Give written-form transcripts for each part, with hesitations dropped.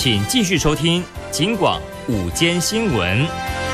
请继续收听警广午间新闻。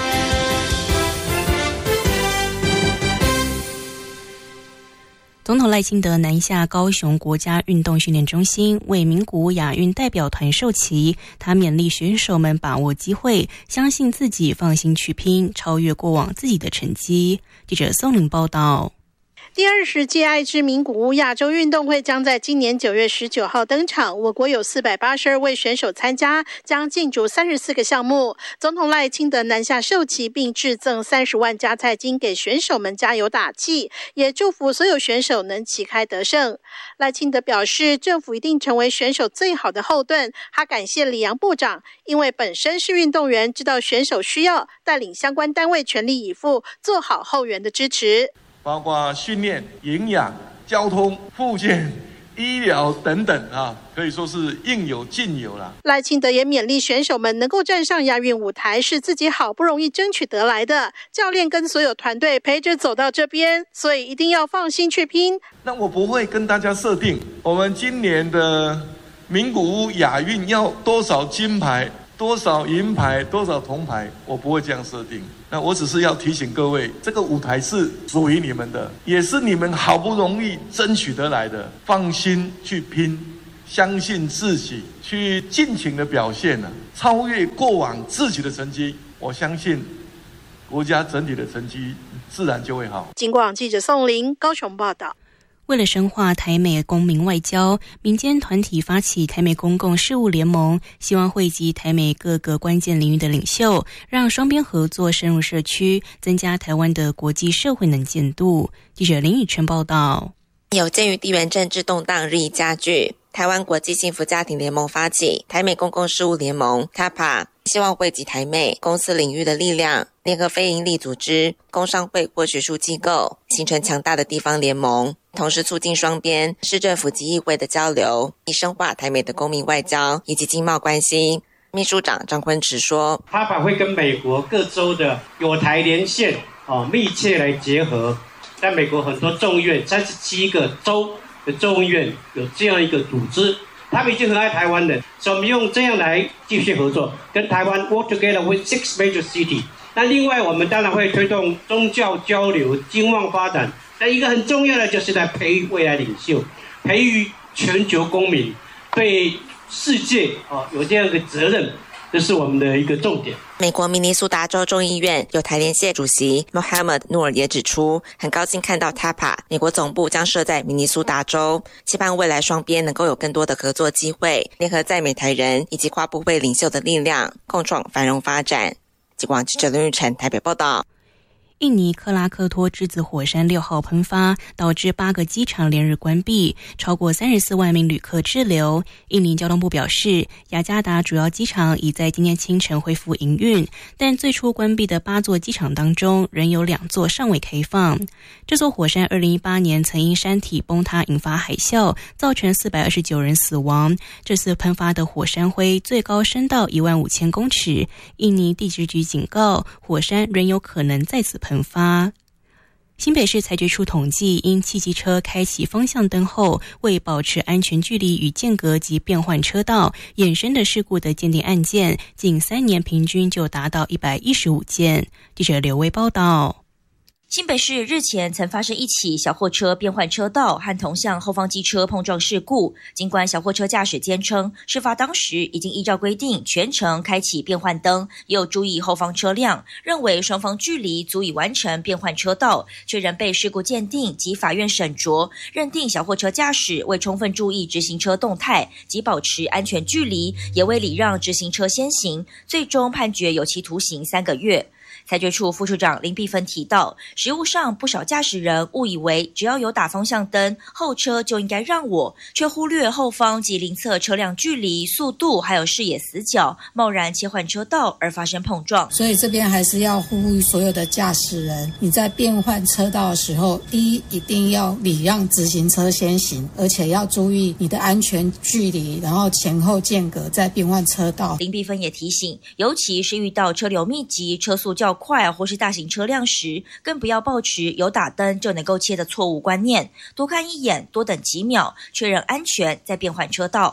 总统赖清德南下高雄国家运动训练中心为名古屋亚运代表团授旗，他勉励选手们把握机会，相信自己，放心去拼，超越过往自己的成绩。记者宋玲报道。 第20届爱知名古屋亚洲运动会将在今年9月19号登场，我国有482位选手参加，将竞逐34个项目。总统赖清德南下授旗，并致赠30万加菜金给选手们加油打气，也祝福所有选手能旗开得胜。赖清德表示，政府一定成为选手最好的后盾。他感谢李洋部长，因为本身是运动员，知道选手需要，带领相关单位全力以赴，做好后援的支持。 包括训练、营养、交通、复健、医疗等等可以说是应有尽有啦。 赖清德也勉励选手们能够站上亚运舞台是自己好不容易争取得来的，教练跟所有团队陪着走到这边，所以一定要放心去拼。 那我不会跟大家设定我们今年的名古屋亚运要多少金牌、多少银牌、多少铜牌，我不会这样设定。那我只是要提醒各位，这个舞台是属于你们的，也是你们好不容易争取得来的，放心去拼，相信自己，去尽情的表现超越过往自己的成绩，我相信国家整体的成绩自然就会好。 警广记者宋玲高雄报道。 为了深化台美公民外交，民间团体发起台美公共事务联盟，希望汇集台美各个关键领域的领袖，让双边合作深入社区，增加台湾的国际社会能见度。记者林宇琛报道。 有鉴于地缘政治动荡日益加剧，台湾国际幸福家庭联盟发起台美公共事务联盟 TAPA， 希望汇集台美公司领域的力量，联合非营利组织、工商会或学术机构，形成强大的地方联盟，同时促进双边市政府及议会的交流，以深化台美的公民外交以及经贸关系。秘书长张坤池说 ，TAPA会跟美国各州的友台连线密切来结合。在美国很多众议院37个州的众议院有这样一个组织，他们已经很爱台湾人，所以我们用这样来继续合作，跟台湾 work together with 6 major cities。那另外我们当然会推动宗教交流、经贸发展，但一个很重要的就是在培育未来领袖，培育全球公民，对世界有这样一个责任，这是我们的一个重点。 美国明尼苏达州众议院友台连线主席 Mohammed Noor 也指出，很高兴看到 TAPA 美国总部将设在明尼苏达州，期盼未来双边能够有更多的合作机会，联合在美台人以及跨部会领袖的力量，共创繁荣发展。警广记者林玉成台北报道。 印尼克拉克托之子火山6号喷发，导致8个机场连日关闭，超过34万名旅客滞留。印尼交通部表示，雅加达主要机场已在今天清晨恢复营运，但最初关闭的8座机场当中，仍有2座尚未开放。这座火山2018年曾因山体崩塌引发海啸，造成429人死亡。这次喷发的火山灰最高升到15000公尺，印尼地质局警告，火山仍有可能再次喷发。新北市财局处统计，因汽机车开启方向灯后为保持安全距离与间隔及变换车道衍生的事故的鉴定案件，近3年平均就达到115件。记者刘威报道。 新北市日前曾发生一起小货车变换车道和同向后方机车碰撞事故，尽管小货车驾驶坚称事发当时已经依照规定全程开启变换灯，也有注意后方车辆，认为双方距离足以完成变换车道，却仍被事故鉴定及法院审酌，认定小货车驾驶未充分注意直行车动态及保持安全距离，也未礼让直行车先行，最终判决有期徒刑3个月。财局处副处长林碧芬提到，实务上不少驾驶人误以为只要有打方向灯，后车就应该让我，却忽略后方及邻侧车辆距离、速度还有视野死角，贸然切换车道而发生碰撞。 所以这边还是要呼吁所有的驾驶人，你在变换车道的时候，第一一定要礼让直行车先行，而且要注意你的安全距离，然后前后间隔再变换车道。 林碧芬也提醒，尤其是遇到车流密集、车速较快或是大型车辆时，更不要抱持有打灯就能够切的错误观念，多看一眼，多等几秒，确认安全再变换车道。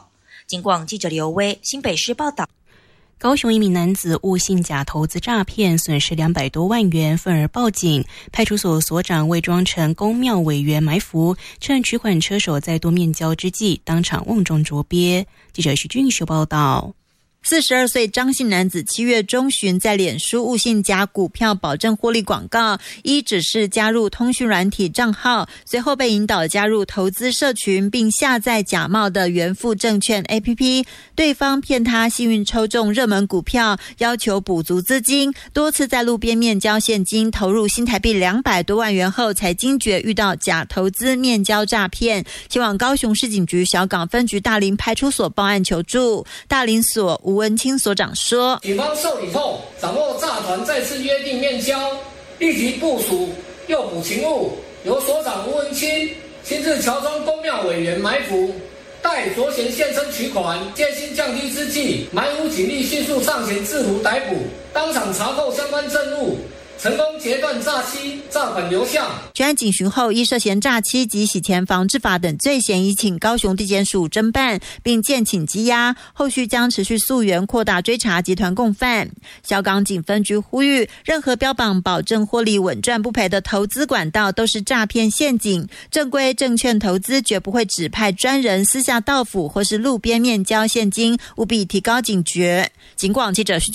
警广记者刘威新北市报道。 高雄一名男子误信假投资诈骗，损失200多万元，愤而报警。派出所所长伪装成公庙委员埋伏，趁取款车手再度面交之际，当场瓮中捉鳖。记者徐俊秀报道。 42岁张姓男子7月中旬在脸书误信假股票保证获利广告，依指示加入通讯软体账号，随后被引导加入投资社群，并下载假冒的元富证券 APP， 对方骗他幸运抽中热门股票，要求补足资金，多次在路边面交现金，投入新台币200多万元后，才惊觉遇到假投资面交诈骗，前往高雄市警局小港分局大林派出所报案求助。大林所吴文清所长说， 警方受理后掌握诈团再次约定面交，立即部署诱捕勤务，由所长吴文清亲自乔装公庙委员埋伏，待着嫌现身取款，戒心降低之际，埋伏警力迅速上前制服逮捕，当场查扣相关证物，成功截断诈欺，诈款流向。 全案警询后，依涉嫌诈欺及洗钱防治法等罪嫌，已请高雄地检署侦办，并建请羁押，后续将持续溯源，扩大追查集团共犯。小港警分局呼吁，任何标榜保证获利稳赚不赔的投资管道都是诈骗陷阱，正规证券投资绝不会指派专人私下到府或是路边面交现金，务必提高警觉。警广记者徐